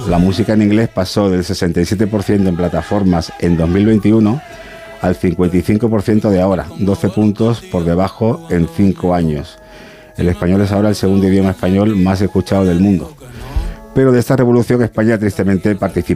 La música en inglés pasó del 67% en plataformas en 2021 al 55% de ahora, 12 puntos por debajo en 5 años. El español es ahora el segundo idioma español más escuchado del mundo. Pero de esta revolución España tristemente participó